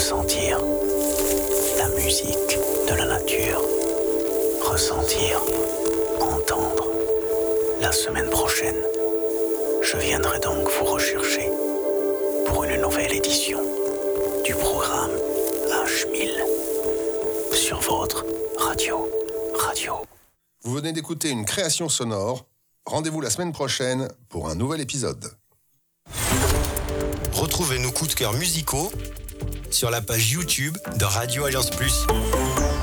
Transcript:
Ressentir la musique de la nature. Ressentir, entendre. La semaine prochaine, je viendrai donc vous rechercher pour une nouvelle édition du programme H1000 sur votre radio. Vous venez d'écouter une création sonore. Rendez-vous la semaine prochaine pour un nouvel épisode. Retrouvez nos coups de cœur musicaux sur la page YouTube de Radio Alliance Plus.